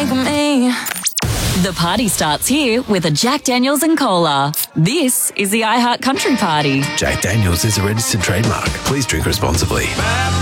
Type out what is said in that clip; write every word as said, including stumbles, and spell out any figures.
make me. The party starts here with a Jack Daniels and Cola. This is the iHeart Country Party. Jack Daniels is a registered trademark. Please drink responsibly.